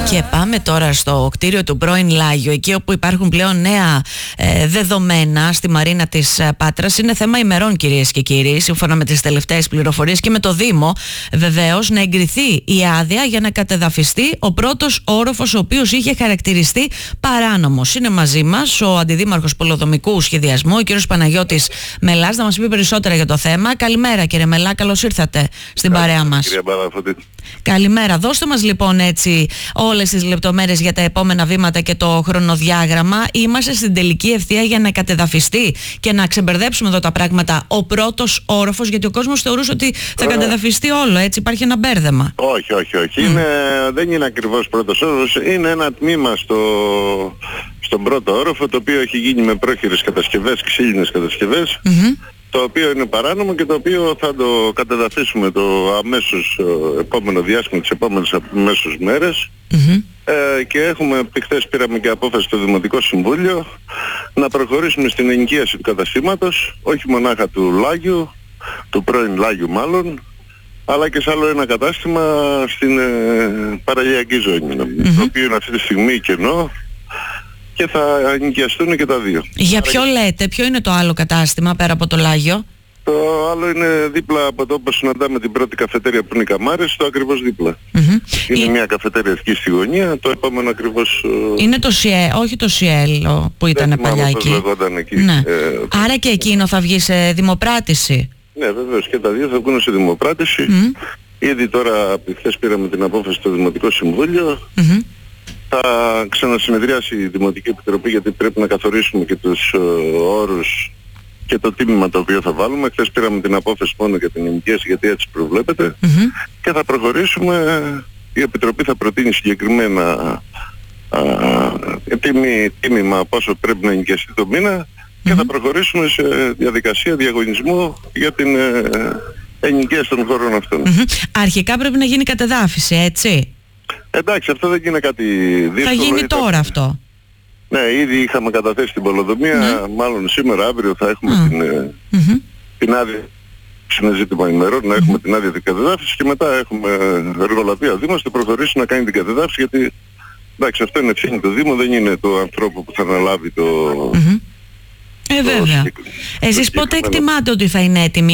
Και πάμε τώρα στο κτίριο του πρώην Λάγιο, εκεί όπου υπάρχουν πλέον νέα δεδομένα στη Μαρίνα της Πάτρας. Είναι θέμα ημερών, κυρίες και κύριοι, σύμφωνα με τις τελευταίες πληροφορίες και με το Δήμο, βεβαίως, να εγκριθεί η άδεια για να κατεδαφιστεί ο πρώτος όροφος, ο οποίος είχε χαρακτηριστεί παράνομος. Είναι μαζί μας ο Αντιδήμαρχος Πολεοδομικού Σχεδιασμού, ο κ. Παναγιώτης Μελάς, να μας πει περισσότερα για το θέμα. Καλημέρα, κύριε Μελά, καλώς ήρθατε στην παρέα μας. Καλημέρα. Δώστε μας λοιπόν έτσι όλες τις λεπτομέρειες για τα επόμενα βήματα και το χρονοδιάγραμμα. Είμαστε στην τελική ευθεία για να κατεδαφιστεί και να ξεμπερδέψουμε εδώ τα πράγματα ο πρώτος όροφος, γιατί ο κόσμος θεωρούσε ότι θα κατεδαφιστεί όλο, έτσι υπάρχει ένα μπέρδεμα. Όχι. Δεν είναι ακριβώς πρώτος όροφος, είναι ένα τμήμα στον πρώτο όροφο, το οποίο έχει γίνει με πρόχειρες κατασκευές, ξύλινες κατασκευές, το οποίο είναι παράνομο και το οποίο θα το κατεδαφίσουμε το αμέσως επόμενο διάστημα, τις επόμενες αμέσως μέρες. Και έχουμε, χθες πήραμε και απόφαση στο Δημοτικό Συμβούλιο να προχωρήσουμε στην ενοικίαση του καταστήματος, όχι μονάχα του Λάγιου, του πρώην Λάγιου μάλλον, αλλά και σε άλλο ένα κατάστημα στην παραλιακή ζώνη, το οποίο είναι αυτή τη στιγμή κενό και θα ενοικιαστούν και τα δύο. Για ποιο λέτε, ποιο είναι το άλλο κατάστημα πέρα από το Λάγιο? Το άλλο είναι δίπλα από το όπως συναντάμε την πρώτη καφετέρια που είναι οι Καμάρες, το ακριβώς δίπλα. Είναι μια καφετέρια εκεί στη γωνία, το επόμενο ακριβώς... Είναι το ΣΙΕ, όχι το ΣΙΕΛ που ήταν παλιά εκεί. Εκεί. Ναι. Άρα και εκείνο θα βγει σε δημοπράτηση. Ναι, βεβαίως, και τα δύο θα βγουν σε δημοπράτηση. Ήδη τώρα, χθες πήραμε την απόφαση στο Δημοτικό Συμβούλιο. Θα ξανασυνεδριάσει η Δημοτική Επιτροπή, γιατί πρέπει να καθορίσουμε και τους όρους και το τίμημα το οποίο θα βάλουμε. Χθες πήραμε την απόφαση μόνο για την ενοικίαση, γιατί έτσι προβλέπεται. Και θα προχωρήσουμε, η Επιτροπή θα προτείνει συγκεκριμένα τίμημα πόσο πρέπει να ενοικιαστεί το μήνα και θα προχωρήσουμε σε διαδικασία διαγωνισμού για την ενοικίαση των χώρων αυτών. Αρχικά πρέπει να γίνει κατεδάφιση, έτσι? Εντάξει, αυτό δεν είναι κάτι δύσκολο. Θα γίνει τώρα αυτό? Ναι, ήδη είχαμε καταθέσει την πολεοδομία, μάλλον σήμερα, αύριο θα έχουμε την άδεια, είναι ζήτημα ημερών, να έχουμε την άδεια την κατεδάφιση και μετά έχουμε εργολαβία Δήμος, θα προχωρήσει να κάνει την κατεδάφιση, γιατί εντάξει, αυτό είναι ευθύνη του Δήμου, δεν είναι το ανθρώπου που θα αναλάβει το... Βέβαια. Εσείς πότε εκτιμάτε ότι θα είναι έτοιμη